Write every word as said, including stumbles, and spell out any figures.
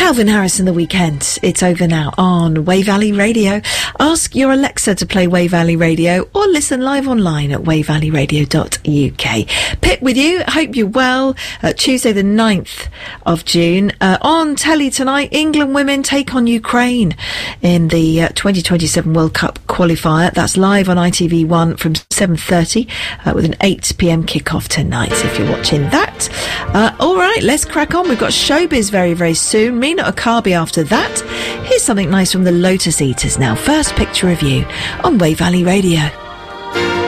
Calvin Harris and the Weekend. It's over now on Way Valley Radio. Ask your Alexa to play Way Valley Radio or listen live online at way valley radio dot u k. Pip with you. Hope you're well. Uh, Tuesday the ninth of June. Uh, on telly tonight, England women take on Ukraine in the uh, twenty twenty-seven World Cup qualifier. That's live on I T V one from seven thirty uh, with an eight p m kickoff tonight if you're watching that. Uh, all right, let's crack on. We've got Showbiz very, very soon. Mina Okabe after that. Here's something nice from the Lotus Eaters now. First Picture of You on Way Valley Radio.